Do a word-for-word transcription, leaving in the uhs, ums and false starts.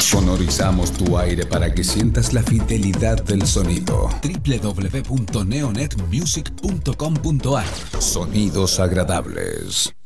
Sonorizamos tu aire para que sientas la fidelidad del sonido. doble u doble u doble u punto neonet music punto com punto a r. Sonidos agradables.